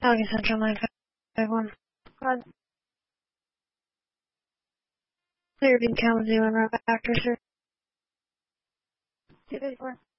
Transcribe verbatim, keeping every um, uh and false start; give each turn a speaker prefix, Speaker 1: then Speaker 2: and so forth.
Speaker 1: Allegheny Central nine five one. God. Clear being Kalamazoo and route back to sir. two fifty-four.